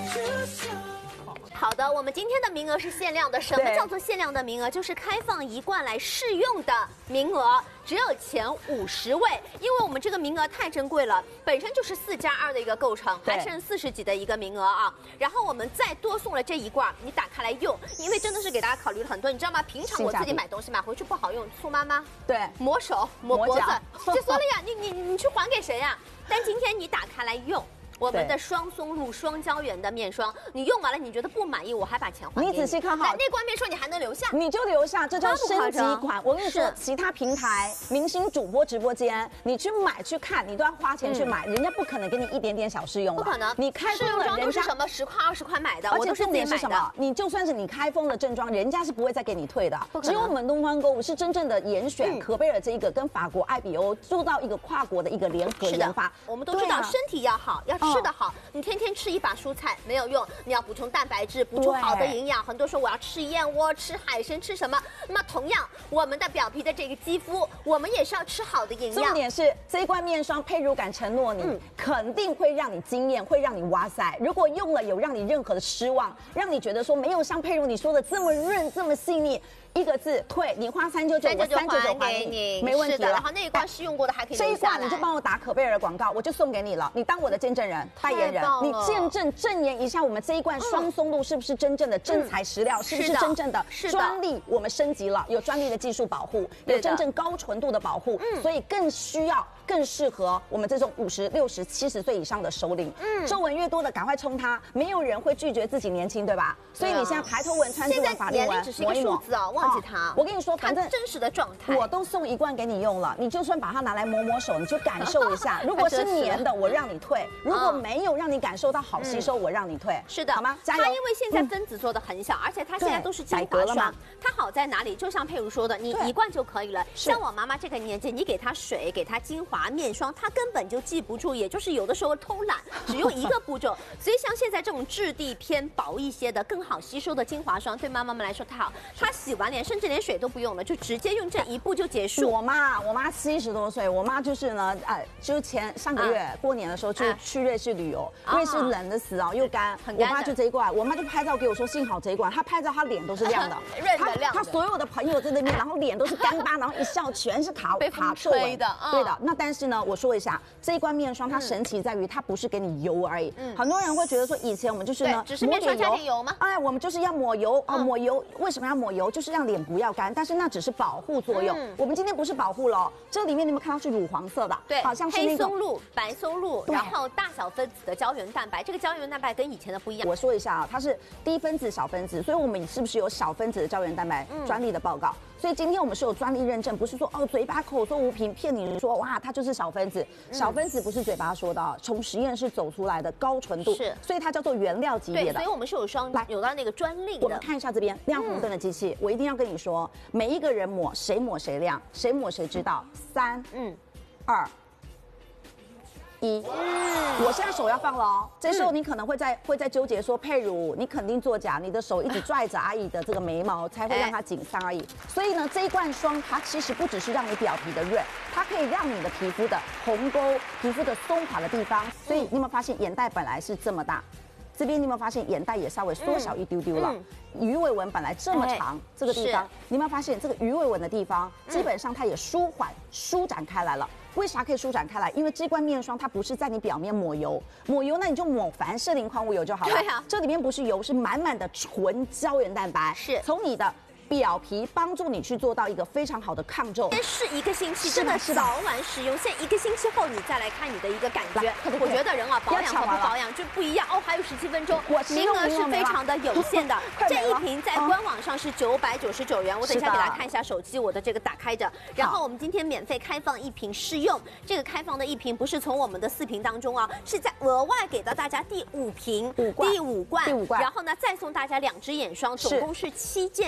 好的，我们今天的名额是限量的。什么叫做限量的名额？就是开放1罐来试用的名额，只有前50位。因为我们这个名额太珍贵了，本身就是4+2的一个构成，还剩40几的一个名额啊。然后我们再多送了这1罐，你打开来用，因为真的是给大家考虑了很多，你知道吗？平常我自己买东西买回去不好用，醋妈妈，对，磨手磨脖子，这索莉亚，你去还给谁呀？但今天你打开来用。我们的双松露双胶原的面霜，你用完了你觉得不满意，我还把钱还给你。你仔细看好，那罐面霜你还能留下，你就留下，这叫升级款。我跟你说，其他平台、明星主播直播间，你去买去看，你都要花钱去买，人家不可能给你一点点小试用，不可能。你开封了，人家什么10块20块买的，而且重点是什么？你就算是你开封了正装，人家是不会再给你退的。只有我们东方购物是真正的严选可贝尔这一个跟法国艾比欧做到一个跨国的一个联合研发。我们都知道身体要好，要吃得好，你天天吃1把蔬菜没有用，你要补充蛋白质，补充好的营养。很多说我要吃燕窝、吃海参、吃什么？那么同样，我们的表皮的这个肌肤，我们也是要吃好的营养。重点是这一罐面霜，佩如敢承诺你，肯定会让你惊艳，会让你哇塞！如果用了有让你任何的失望，让你觉得说没有像佩如你说的这么润、这么细腻。1个字退，你花399，我399还给你，没问题了。然后那一罐试用过的还可以留下来。这一罐你就帮我打可贝尔的广告，我就送给你了，你当我的见证人、代言人，你见证证言一下我们这一罐双松露是不是真正的真材实料，是不是真正的专利？我们升级了，有专利的技术保护，有真正高纯度的保护，所以更需要、更适合我们这种50、60、70岁以上的首领。皱纹越多的赶快冲它，没有人会拒绝自己年轻，对吧？所以你现在抬头纹、川字纹、法令纹，只是一个数字哦，忘记它。我跟你说，反正真实的状态，我都送1罐给你用了，你就算把它拿来抹抹手，你就感受一下。如果是黏的，我让你退；如果没有让你感受到好吸收，我让你退。是的，好吗？加油！它因为现在分子做的很小，而且它现在都是精华霜。它好在哪里？就像佩如说的，你1罐就可以了。像我妈妈这个年纪，你给她水，给她精华面霜，她根本就记不住，也就是有的时候偷懒，只用1个步骤。所以像现在这种质地偏薄一些的、更好吸收的精华霜，对妈妈们来说太好。她洗完脸，甚至连水都不用了，就直接用这1步就结束。我妈70多岁，我妈就是呢，就上个月过年的时候去瑞士旅游，瑞士冷的死啊，又干，我妈就这一罐，我妈就拍照给我说，幸好这一罐，她拍照她脸都是亮的，润的亮的。她所有的朋友在那边，然后脸都是干巴，然后一笑全是卡皱纹的，对的。那但是呢，我说一下，这一罐面霜它神奇在于它不是给你油而已，很多人会觉得说以前我们就是呢，只是面霜加点油吗？哎，我们就是要抹油啊，抹油为什么要抹油？就是让脸不要干，但是那只是保护作用。我们今天不是保护了，这里面你们看到是乳黄色的，对，好像是黑松露、白松露，然后大小分子的胶原蛋白。这个胶原蛋白跟以前的不一样。我说一下啊，它是低分子、小分子，所以我们是不是有小分子的胶原蛋白专利的报告？所以今天我们是有专利认证，不是说嘴巴口说无凭骗你说哇它就是小分子，小分子不是嘴巴说的，从实验室走出来的高纯度，是，所以它叫做原料级别的。所以我们是有到那个专利的。我们看一下这边亮红灯的机器，我一定要跟你说，每一个人抹谁亮，谁抹谁知道。3、2、1，我现在手要放了哦。这时候你可能会在纠结说，佩如你肯定作假，你的手一直拽着阿姨的这个眉毛，才会让它紧上而已。所以呢，这一罐霜它其实不只是让你表皮的润，它可以让你的皮肤的红沟、皮肤的松垮的地方。所以你有没有发现眼袋本来是这么大？这边你有没有发现眼袋也稍微缩小一丢丢了？鱼尾纹本来这么长，这个地方你有没有发现这个鱼尾纹的地方，基本上它也舒展开来了。为啥可以舒展开来？因为这罐面霜它不是在你表面抹油，那你就抹凡士林矿物油就好了。对啊，这里面不是油，是满满的纯胶原蛋白，是从你的表皮帮助你去做到一个非常好的抗皱。先试1个星期，真的早晚使用。现在1个星期后你再来看你的一个感觉。我觉得人啊，保养和不保养就不一样哦。还有17分钟，名额是非常的有限的。这一瓶在官网上是999元，我等一下给大家看一下手机，我的这个打开着。然后我们今天免费开放1瓶试用，这个开放的1瓶不是从我们的4瓶当中啊，是在额外给到大家第5瓶、第5罐，然后呢再送大家2支眼霜，总共是7件单品。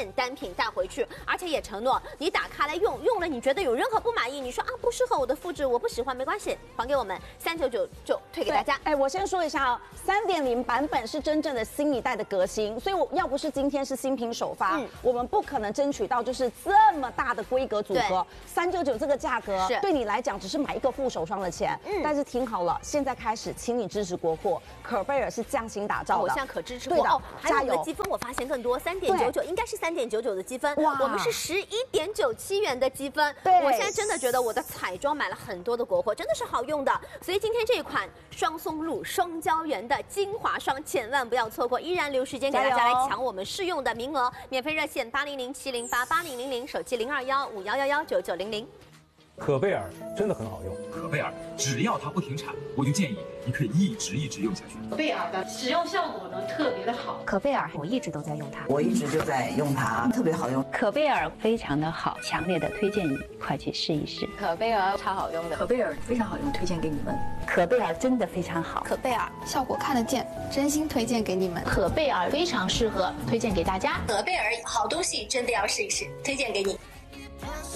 品带回去，而且也承诺你打开来用了，你觉得有任何不满意，你说啊不适合我的肤质，我不喜欢，没关系，还给我们399就退给大家。 哎，我先说一下哦，3.0版本是真正的新一代的革新，所以我要不是今天是新品首发，我们不可能争取到就是这么大的规格组合。399这个价格对你来讲只是买一个护手霜的钱，但是听好了，现在开始，请你支持国货，可贝尔是匠心打造的， 我现在可支持过哦。还有我们的积分我发现更多，3.99应该是3.99的积分，我们是11.97元的积分。我现在真的觉得我的彩妆买了很多的国货，真的是好用的。所以今天这一款双松露双胶原的精华霜千万不要错过，依然留时间给大家来抢我们试用的名额，免费热线800-708-8000，手机021-5111-9900。 可贝尔真的很好用， 可贝尔只要它不停产，我就建议你可以一直用下去。 可贝尔的使用效果呢特别的好， 可贝尔我一直都在用它， 我一直就在用它，特别好用。 可贝尔非常的好，强烈的推荐你快去试一试。 可贝尔超好用的， 可贝尔非常好用，推荐给你们。 可贝尔真的非常好， 可贝尔效果看得见，真心推荐给你们。 可贝尔非常适合，推荐给大家。 可贝尔好东西真的要试一试，推荐给你。